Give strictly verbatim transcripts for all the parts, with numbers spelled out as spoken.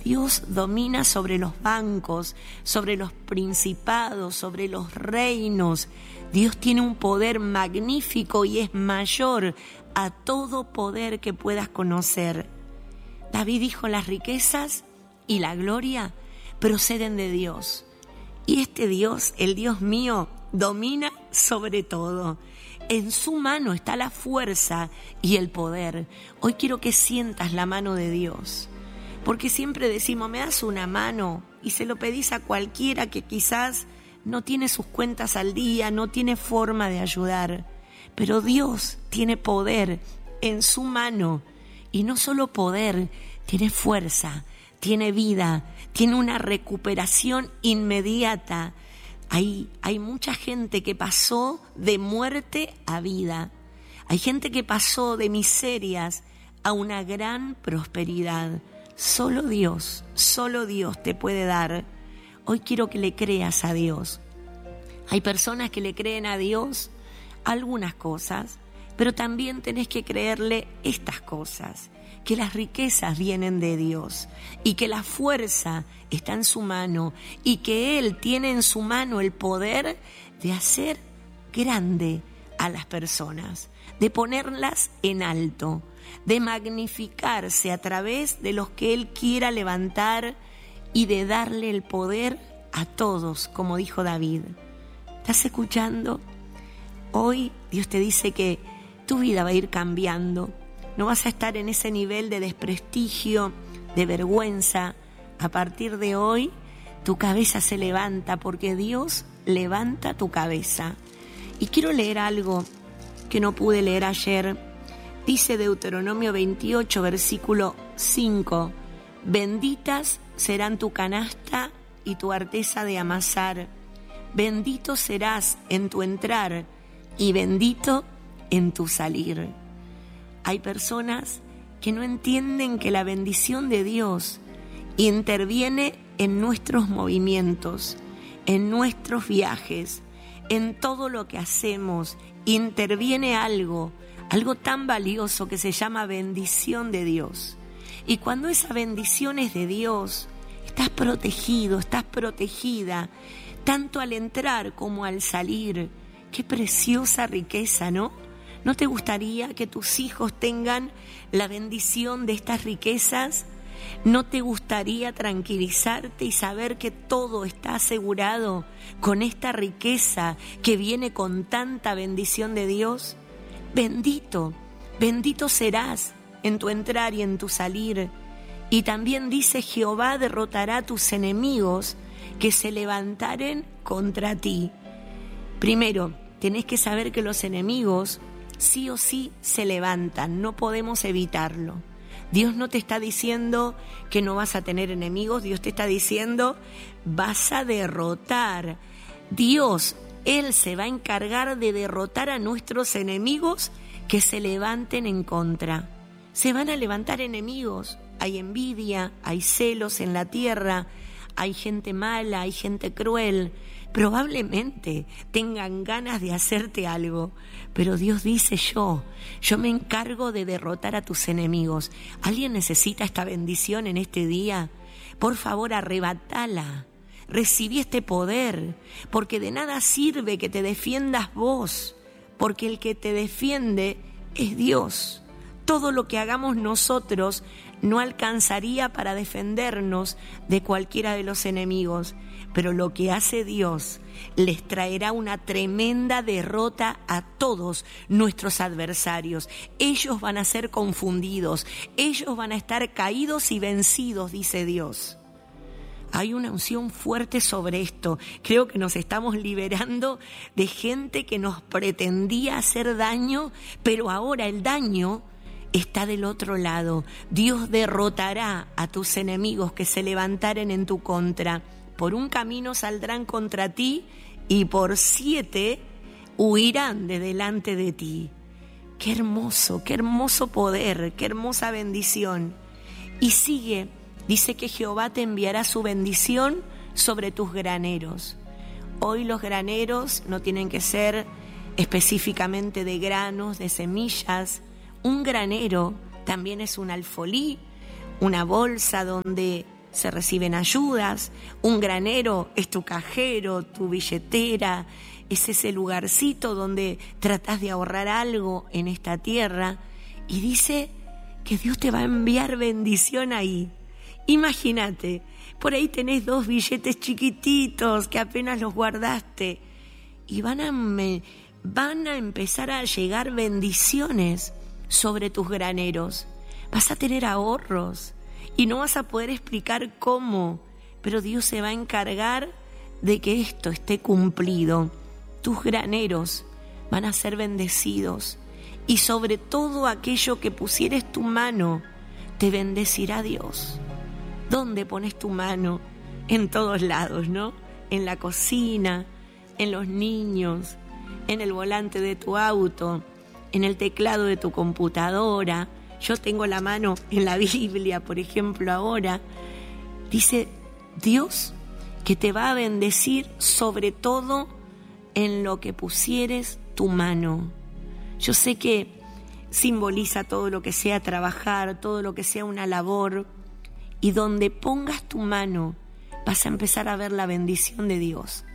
Dios domina sobre los bancos, sobre los principados, sobre los reinos. Dios tiene un poder magnífico y es mayor a todo poder que puedas conocer. David dijo: las riquezas y la gloria proceden de Dios. Y este Dios, el Dios mío, domina sobre todo. En su mano está la fuerza y el poder. Hoy quiero que sientas la mano de Dios. Porque siempre decimos: me das una mano, y se lo pedís a cualquiera que quizás no tiene sus cuentas al día, no tiene forma de ayudar. Pero Dios tiene poder en su mano, y no solo poder, tiene fuerza, tiene vida, tiene una recuperación inmediata. Hay, hay mucha gente que pasó de muerte a vida. Hay gente que pasó de miserias a una gran prosperidad. Solo Dios, solo Dios te puede dar. Hoy quiero que le creas a Dios. Hay personas que le creen a Dios algunas cosas, pero también tenés que creerle estas cosas: que las riquezas vienen de Dios y que la fuerza está en su mano y que Él tiene en su mano el poder de hacer grande a las personas, de ponerlas en alto, de magnificarse a través de los que Él quiera levantar y de darle el poder a todos, como dijo David. ¿Estás escuchando? Hoy Dios te dice que tu vida va a ir cambiando. No vas a estar en ese nivel de desprestigio, de vergüenza. A partir de hoy, tu cabeza se levanta porque Dios levanta tu cabeza. Y quiero leer algo que no pude leer ayer. Dice Deuteronomio veintiocho, versículo cinco: benditas serán tu canasta y tu arteza de amasar. Bendito serás en tu entrar y bendito en tu salir. Hay personas que no entienden que la bendición de Dios interviene en nuestros movimientos, en nuestros viajes, en todo lo que hacemos. Interviene algo, algo tan valioso que se llama bendición de Dios. Y cuando esa bendición es de Dios, estás protegido, estás protegida, tanto al entrar como al salir. Qué preciosa riqueza, ¿no? ¿No te gustaría que tus hijos tengan la bendición de estas riquezas? ¿No te gustaría tranquilizarte y saber que todo está asegurado con esta riqueza que viene con tanta bendición de Dios? Bendito, bendito serás en tu entrar y en tu salir. Y también dice: Jehová derrotará a tus enemigos que se levantaren contra ti. Primero, tenés que saber que los enemigos sí o sí se levantan, no podemos evitarlo. Dios no te está diciendo que no vas a tener enemigos, Dios te está diciendo: vas a derrotar. Dios, Él se va a encargar de derrotar a nuestros enemigos que se levanten en contra. Se van a levantar enemigos. Hay envidia, hay celos en la tierra, hay gente mala, hay gente cruel. Probablemente tengan ganas de hacerte algo, pero Dios dice: yo, yo me encargo de derrotar a tus enemigos. ¿Alguien necesita esta bendición en este día? Por favor, arrebatala. Recibí este poder, porque de nada sirve que te defiendas vos, porque el que te defiende es Dios. Todo lo que hagamos nosotros no alcanzaría para defendernos de cualquiera de los enemigos, pero lo que hace Dios les traerá una tremenda derrota a todos nuestros adversarios. Ellos van a ser confundidos, ellos van a estar caídos y vencidos, dice Dios. Hay una unción fuerte sobre esto. Creo que nos estamos liberando de gente que nos pretendía hacer daño, pero ahora el daño está del otro lado. Dios derrotará a tus enemigos que se levantaren en tu contra. Por un camino saldrán contra ti y por siete huirán de delante de ti. Qué hermoso, qué hermoso poder, qué hermosa bendición. Y sigue, dice que Jehová te enviará su bendición sobre tus graneros. Hoy los graneros no tienen que ser específicamente de granos, de semillas. Un granero también es un alfolí, una bolsa donde se reciben ayudas, un granero es tu cajero, tu billetera, es ese lugarcito donde tratás de ahorrar algo en esta tierra, y dice que Dios te va a enviar bendición ahí. Imagínate, por ahí tenés dos billetes chiquititos que apenas los guardaste y van a, me, van a empezar a llegar bendiciones sobre tus graneros. Vas a tener ahorros y no vas a poder explicar cómo, pero Dios se va a encargar de que esto esté cumplido. Tus graneros van a ser bendecidos y sobre todo aquello que pusieres tu mano, te bendecirá Dios. ¿Dónde pones tu mano? En todos lados, ¿no? En la cocina, en los niños, en el volante de tu auto, en el teclado de tu computadora. Yo tengo la mano en la Biblia, por ejemplo, ahora. Dice Dios que te va a bendecir sobre todo en lo que pusieres tu mano. Yo sé que simboliza todo lo que sea trabajar, todo lo que sea una labor, y donde pongas tu mano vas a empezar a ver la bendición de Dios.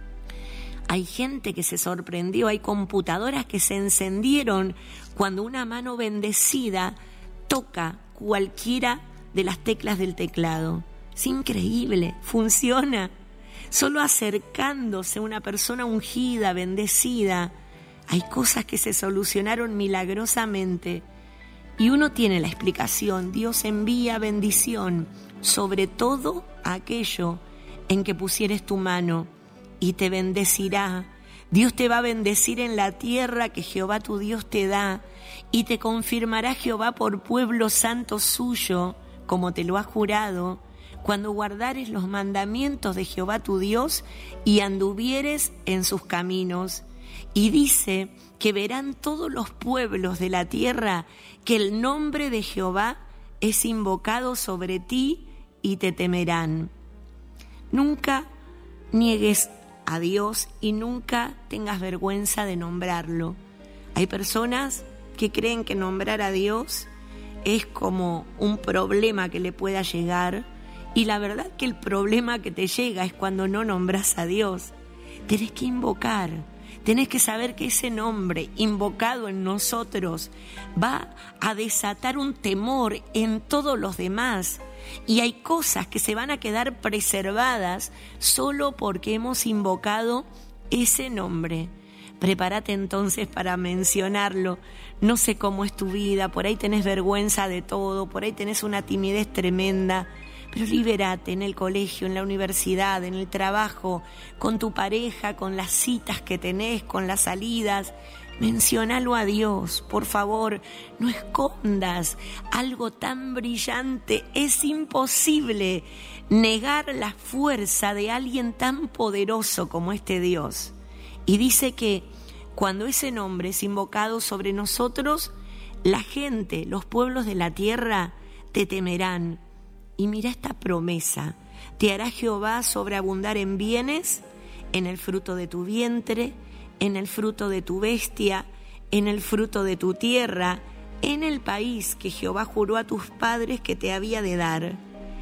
Hay gente que se sorprendió, hay computadoras que se encendieron cuando una mano bendecida toca cualquiera de las teclas del teclado. Es increíble, funciona. Solo acercándose una persona ungida, bendecida, hay cosas que se solucionaron milagrosamente. Y uno tiene la explicación. Dios envía bendición sobre todo aquello en que pusieres tu mano y te bendecirá. Dios te va a bendecir en la tierra que Jehová tu Dios te da, y te confirmará Jehová por pueblo santo suyo, como te lo ha jurado, cuando guardares los mandamientos de Jehová tu Dios y anduvieres en sus caminos. Y dice que verán todos los pueblos de la tierra que el nombre de Jehová es invocado sobre ti y te temerán. Nunca niegues a Dios y nunca tengas vergüenza de nombrarlo. Hay personas que creen que nombrar a Dios es como un problema que le pueda llegar, y la verdad que el problema que te llega es cuando no nombras a Dios. Tenés que invocar. Tenés que saber que ese nombre invocado en nosotros va a desatar un temor en todos los demás. Y hay cosas que se van a quedar preservadas solo porque hemos invocado ese nombre. Prepárate entonces para mencionarlo. No sé cómo es tu vida, por ahí tenés vergüenza de todo, por ahí tenés una timidez tremenda. Pero libérate en el colegio, en la universidad, en el trabajo, con tu pareja, con las citas que tenés, con las salidas. Menciónalo a Dios, por favor, no escondas algo tan brillante. Es imposible negar la fuerza de alguien tan poderoso como este Dios. Y dice que cuando ese nombre es invocado sobre nosotros, la gente, los pueblos de la tierra, te temerán. Y mira esta promesa: te hará Jehová sobreabundar en bienes, en el fruto de tu vientre, en el fruto de tu bestia, en el fruto de tu tierra, en el país que Jehová juró a tus padres que te había de dar.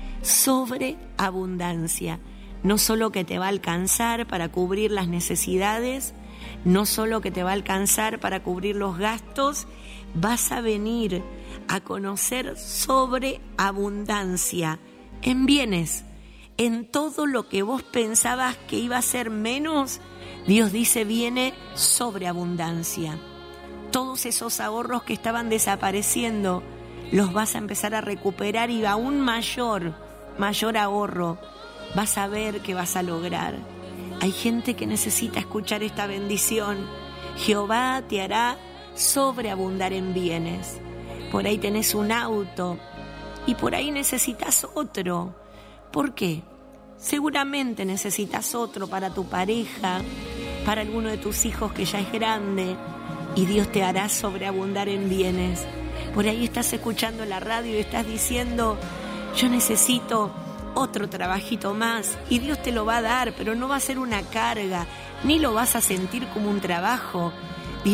Sobreabundancia, no solo que te va a alcanzar para cubrir las necesidades, no solo que te va a alcanzar para cubrir los gastos, vas a venir a conocer sobreabundancia en bienes, en todo lo que vos pensabas que iba a ser menos. Dios dice viene sobreabundancia. Todos esos ahorros que estaban desapareciendo los vas a empezar a recuperar, y aún mayor, mayor ahorro vas a ver que vas a lograr. Hay gente que necesita escuchar esta bendición. Jehová te hará sobreabundar en bienes. Por ahí tenés un auto y por ahí necesitas otro. ¿Por qué? Seguramente necesitas otro para tu pareja, para alguno de tus hijos que ya es grande, y Dios te hará sobreabundar en bienes. Por ahí estás escuchando la radio y estás diciendo: yo necesito otro trabajito más, y Dios te lo va a dar, pero no va a ser una carga, ni lo vas a sentir como un trabajo.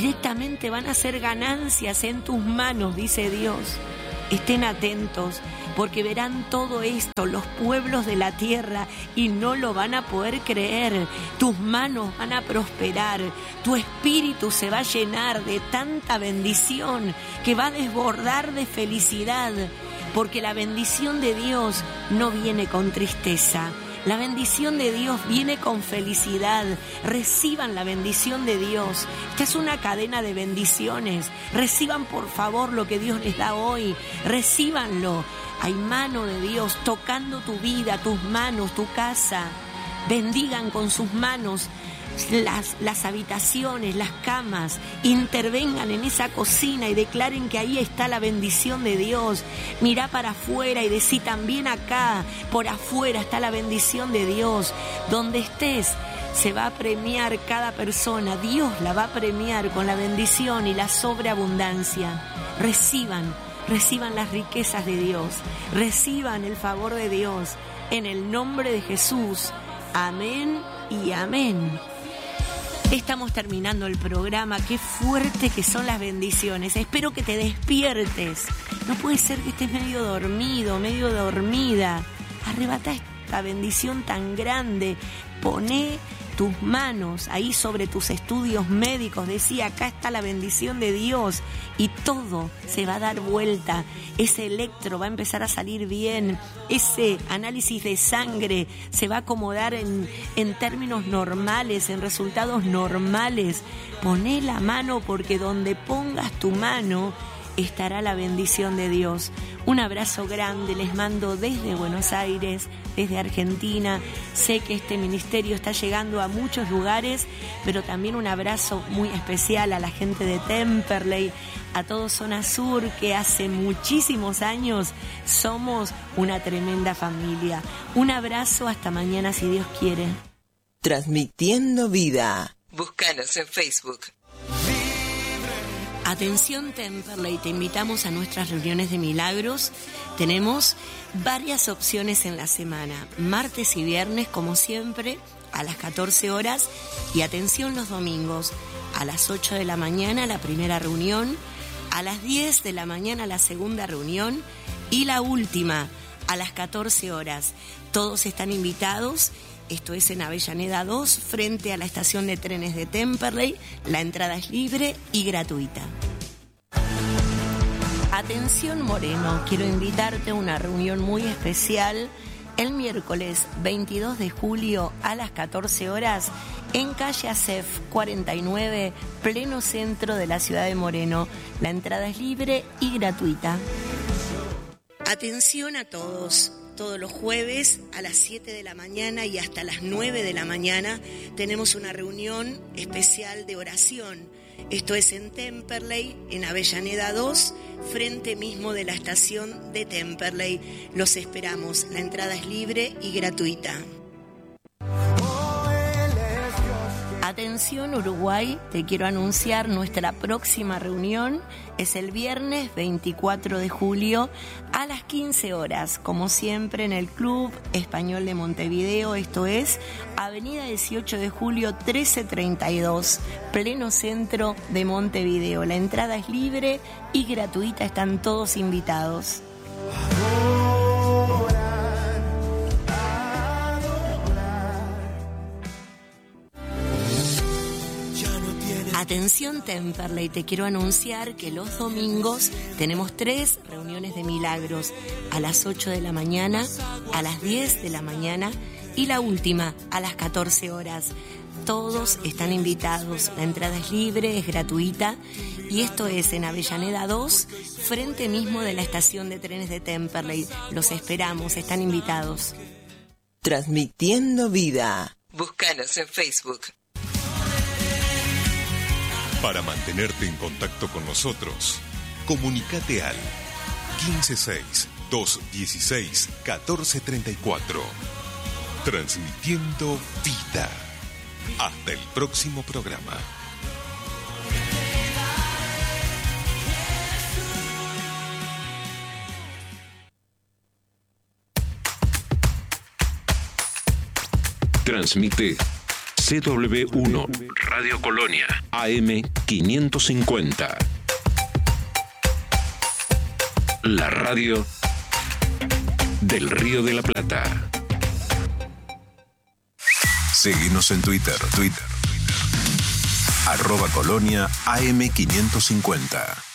Directamente van a ser ganancias en tus manos, dice Dios. Estén atentos, porque verán todo esto los pueblos de la tierra y no lo van a poder creer. Tus manos van a prosperar, tu espíritu se va a llenar de tanta bendición que va a desbordar de felicidad, porque la bendición de Dios no viene con tristeza. La bendición de Dios viene con felicidad. Reciban la bendición de Dios. Esta es una cadena de bendiciones. Reciban por favor lo que Dios les da hoy. Recíbanlo. Hay mano de Dios tocando tu vida, tus manos, tu casa. Bendigan con sus manos Las, las habitaciones, las camas, intervengan en esa cocina y declaren que ahí está la bendición de Dios. Mirá para afuera y decí también acá, por afuera está la bendición de Dios. Donde estés, se va a premiar cada persona, Dios la va a premiar con la bendición y la sobreabundancia. Reciban, reciban las riquezas de Dios, reciban el favor de Dios, en el nombre de Jesús. Amén y amén. Estamos terminando el programa. Qué fuerte que son las bendiciones. Espero que te despiertes. No puede ser que estés medio dormido, medio dormida. Arrebata esta bendición tan grande. Poné tus manos ahí sobre tus estudios médicos. Decía, acá está la bendición de Dios. Y todo se va a dar vuelta. Ese electro va a empezar a salir bien. Ese análisis de sangre se va a acomodar en, en términos normales, en resultados normales. Poné la mano, porque donde pongas tu mano estará la bendición de Dios. Un abrazo grande les mando desde Buenos Aires, desde Argentina. Sé que este ministerio está llegando a muchos lugares, pero también un abrazo muy especial a la gente de Temperley, a todo Zona Sur, que hace muchísimos años somos una tremenda familia. Un abrazo, hasta mañana si Dios quiere. Transmitiendo vida. Búscanos en Facebook. Atención Temperley, te invitamos a nuestras reuniones de milagros. Tenemos varias opciones en la semana, martes y viernes como siempre a las catorce horas, y atención los domingos a las ocho de la mañana la primera reunión, a las diez de la mañana la segunda reunión y la última a las catorce horas. Todos están invitados. Esto es en Avellaneda dos, frente a la estación de trenes de Temperley. La entrada es libre y gratuita. Atención Moreno, quiero invitarte a una reunión muy especial el miércoles veintidós de julio a las catorce horas en calle Acef cuarenta y nueve, pleno centro de la ciudad de Moreno. La entrada es libre y gratuita. Atención a todos. Todos los jueves a las siete de la mañana y hasta las nueve de la mañana tenemos una reunión especial de oración. Esto es en Temperley, en Avellaneda dos, frente mismo de la estación de Temperley. Los esperamos. La entrada es libre y gratuita. Atención Uruguay, te quiero anunciar nuestra próxima reunión. Es el viernes veinticuatro de julio a las quince horas, como siempre en el Club Español de Montevideo. Esto es Avenida dieciocho de julio trece treinta y dos, pleno centro de Montevideo. La entrada es libre y gratuita, están todos invitados. Atención Temperley, te quiero anunciar que los domingos tenemos tres reuniones de milagros, a las ocho de la mañana, a las diez de la mañana y la última a las catorce horas. Todos están invitados, la entrada es libre, es gratuita, y esto es en Avellaneda dos, frente mismo de la estación de trenes de Temperley. Los esperamos, están invitados. Transmitiendo vida. Búscanos en Facebook. Para mantenerte en contacto con nosotros, comunícate al quince seis, doscientos dieciséis, catorce treinta y cuatro. Transmitiendo vida. Hasta el próximo programa. Transmite C W uno Radio Colonia A M quinientos cincuenta. La radio del Río de la Plata. Seguinos en Twitter, Twitter, arroba Colonia A M quinientos cincuenta.